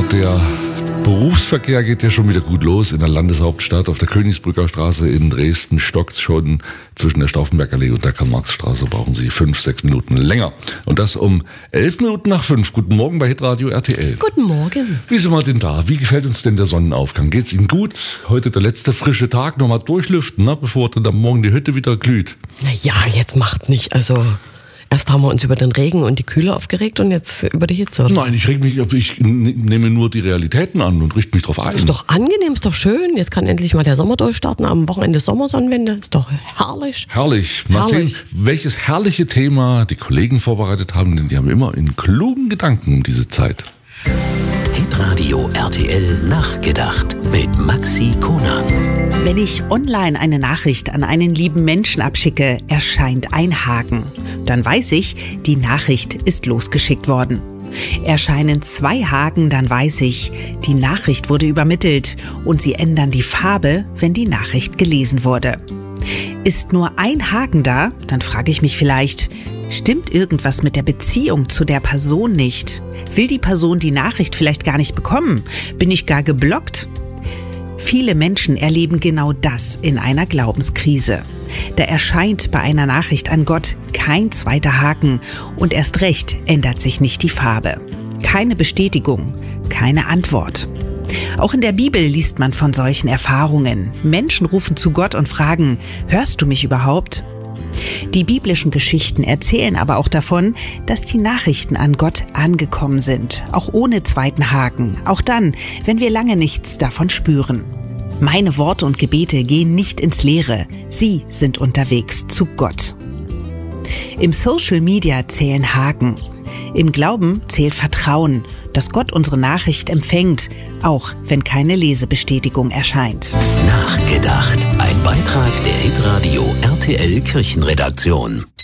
Der Berufsverkehr geht ja schon wieder gut los in der Landeshauptstadt. Auf der Königsbrücker Straße in Dresden stockt schon. Zwischen der Stauffenbergallee und der Karl-Marx-Straße brauchen Sie 5-6 Minuten länger. Und das um 11 Minuten nach 5. Guten Morgen bei Hitradio RTL. Guten Morgen. Wie sind wir denn da? Wie gefällt uns denn der Sonnenaufgang? Geht's Ihnen gut? Heute der letzte frische Tag. Nochmal durchlüften, ne? Bevor dann am Morgen die Hütte wieder glüht. Na ja, jetzt macht nicht. Also erst haben wir uns über den Regen und die Kühle aufgeregt und jetzt über die Hitze. Oder? Nein, ich nehme nur die Realitäten an und richte mich drauf ein. Ist doch angenehm, ist doch schön. Jetzt kann endlich mal der Sommer durchstarten. Am Wochenende Sommersonnenwende. Ist doch herrlich. Herrlich. Mal Herrlich. sehen, welches herrliche Thema die Kollegen vorbereitet haben, denn die haben immer in klugen Gedanken um diese Zeit. Hitradio RTL Nachgedacht mit Maxi Konang. Wenn ich online eine Nachricht an einen lieben Menschen abschicke, erscheint ein Haken. Dann weiß ich, die Nachricht ist losgeschickt worden. Erscheinen 2 Haken, dann weiß ich, die Nachricht wurde übermittelt und sie ändern die Farbe, wenn die Nachricht gelesen wurde. Ist nur ein Haken da, dann frage ich mich vielleicht, stimmt irgendwas mit der Beziehung zu der Person nicht? Will die Person die Nachricht vielleicht gar nicht bekommen? Bin ich gar geblockt? Viele Menschen erleben genau das in einer Glaubenskrise. Da erscheint bei einer Nachricht an Gott kein zweiter Haken und erst recht ändert sich nicht die Farbe. Keine Bestätigung, keine Antwort. Auch in der Bibel liest man von solchen Erfahrungen. Menschen rufen zu Gott und fragen, hörst du mich überhaupt? Die biblischen Geschichten erzählen aber auch davon, dass die Nachrichten an Gott angekommen sind, auch ohne zweiten Haken, auch dann, wenn wir lange nichts davon spüren. Meine Worte und Gebete gehen nicht ins Leere, sie sind unterwegs zu Gott. Im Social Media zählen Haken. Im Glauben zählt Vertrauen, dass Gott unsere Nachricht empfängt, auch wenn keine Lesebestätigung erscheint. Nachgedacht. Ein Beitrag der Hitradio RTL Kirchenredaktion.